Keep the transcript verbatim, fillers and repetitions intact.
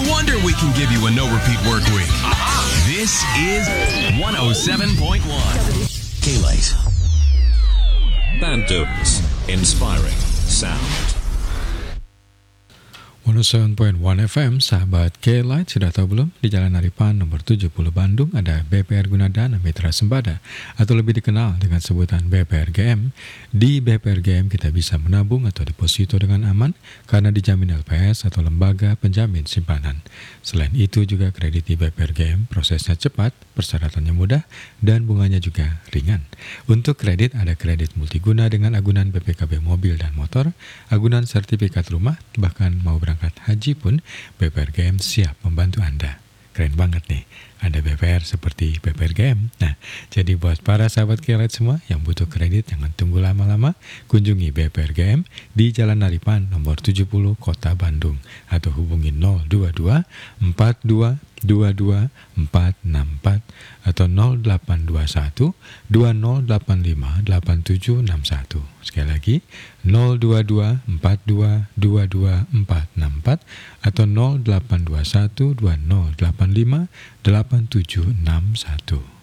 wonder we can give you a no-repeat work week. This is one oh seven point one. K-Lite. Bandung's Inspiring Sound. seratus tujuh koma satu F M, sahabat K-Lite, sudah tahu belum? Di Jalan Aripan nomor tujuh puluh Bandung ada B P R Gunadana Mitra Sembada, atau lebih dikenal dengan sebutan B P R G M. Di B P R G M kita bisa menabung atau deposito dengan aman karena dijamin L P S atau lembaga penjamin simpanan. Selain itu juga kredit di B P R G M prosesnya cepat, persyaratannya mudah, dan bunganya juga ringan. Untuk kredit ada kredit multiguna dengan agunan B P K B mobil dan motor, agunan sertifikat rumah, bahkan mau berangkat haji pun B P R G M siap membantu Anda. Keren banget nih, ada B P R seperti B P R G M. Nah, jadi buat para sahabat K-Lite semua yang butuh kredit, jangan tunggu lama-lama, kunjungi B P R G M di Jalan Aripan nomor tujuh puluh Kota Bandung, atau hubungi nol dua dua empat dua dua dua empat enam empat atau nol delapan dua satu dua nol delapan lima delapan tujuh enam satu. Sekali lagi, nol dua dua empat dua dua dua empat enam empat atau nol delapan dua satu dua nol delapan lima delapan tujuh enam satu.